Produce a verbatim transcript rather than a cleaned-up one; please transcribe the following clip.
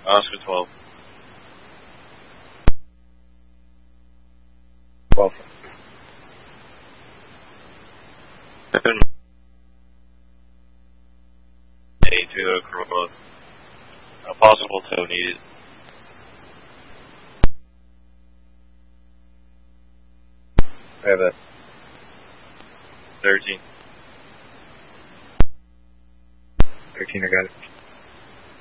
Oscar twelve. twelve. Seven. eight to Corolla. A possible tow needed. I have that. thirteen. thirteen, I got it.